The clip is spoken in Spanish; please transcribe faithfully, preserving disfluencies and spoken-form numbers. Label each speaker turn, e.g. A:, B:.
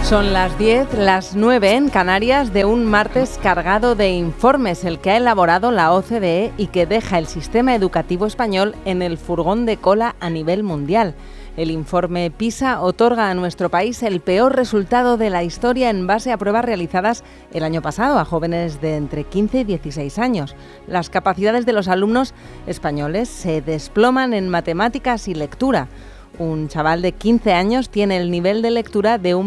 A: Son las diez, las nueve en Canarias de un martes cargado de informes, el que ha elaborado la O C D E y que deja el sistema educativo español en el furgón de cola a nivel mundial. El informe PISA otorga a nuestro país el peor resultado de la historia en base a pruebas realizadas el año pasado a jóvenes de entre quince y dieciséis años. Las capacidades de los alumnos españoles se desploman en matemáticas y lectura. Un chaval de quince años tiene el nivel de lectura de un